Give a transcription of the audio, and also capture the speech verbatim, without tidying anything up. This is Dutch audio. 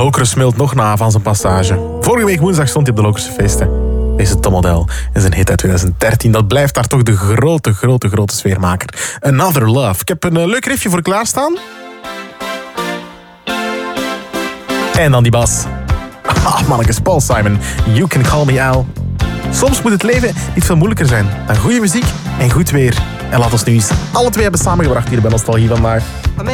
Lokeren smelt nog na van zijn passage. Vorige week woensdag stond hij op de Lokerse feesten. Deze topmodel is een hit uit twintig dertien. Dat blijft daar toch de grote, grote, grote sfeermaker. Another Love. Ik heb een uh, leuk riffje voor klaarstaan. En dan die bas. Ah, mannetjes, Paul Simon. You Can Call Me Al. Soms moet het leven niet veel moeilijker zijn dan goede muziek en goed weer. En laat ons nu eens alle twee hebben samengebracht hier bij Nostalgie vandaag.